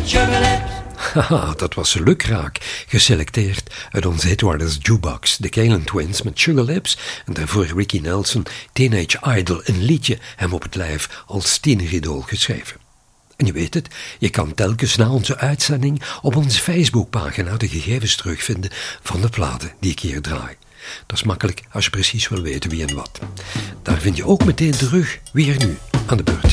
Sugar Lips. Haha, dat was lukraak, geselecteerd uit onze Hitwardens Jukebox, de Kalen Twins met Sugar Lips en daarvoor Ricky Nelson, Teenage Idol, een liedje hem op het lijf als tieneridool geschreven. En je weet het, je kan telkens na onze uitzending op onze Facebookpagina de gegevens terugvinden van de platen die ik hier draai. Dat is makkelijk als je precies wil weten wie en wat. Daar vind je ook meteen terug wie er nu aan de beurt zijn.